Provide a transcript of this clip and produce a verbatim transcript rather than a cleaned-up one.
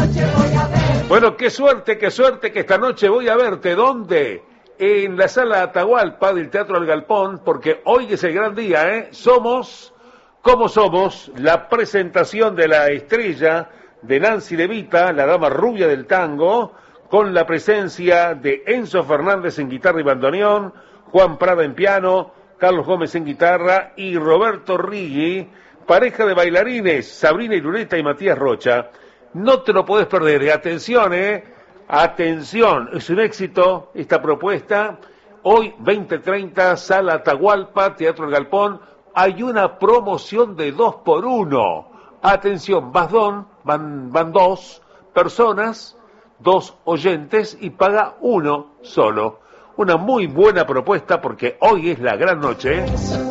Bueno, qué suerte, qué suerte que esta noche voy a verte. ¿Dónde? En la sala Atahualpa del Teatro El Galpón, porque hoy es el gran día, ¿eh? Somos, como somos, la presentación de la estrella de Nancy De Vita, la dama rubia del tango, con la presencia de Enzo Fernández en guitarra y bandoneón, Juan Prada en piano, Carlos Gómez en guitarra y Roberto Riggi, pareja de bailarines, Sabrina Irureta y Matías Rocha. No te lo podés perder, y atención, eh, atención, es un éxito esta propuesta. Hoy, veinte treinta, Sala Atahualpa, Teatro El Galpón, hay una promoción de dos por uno. Atención, vas don, van, van dos personas, dos oyentes, y paga uno solo. Una muy buena propuesta porque hoy es la gran noche.